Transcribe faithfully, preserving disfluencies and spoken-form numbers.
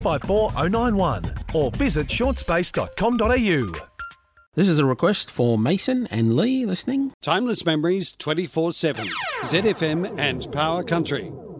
five four oh nine one or visit shortspace dot com dot a u. This is a request for Mason and Lee listening. Timeless Memories twenty-four seven. Z F M and Power Country.